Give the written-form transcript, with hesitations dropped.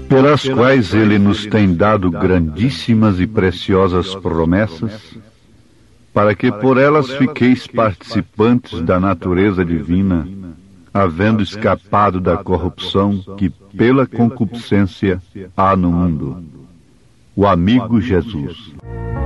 pelas quais Ele nos tem dado grandíssimas e preciosas promessas, para que por elas fiqueis participantes da natureza divina, havendo escapado da corrupção que pela concupiscência há no mundo. O amigo Jesus.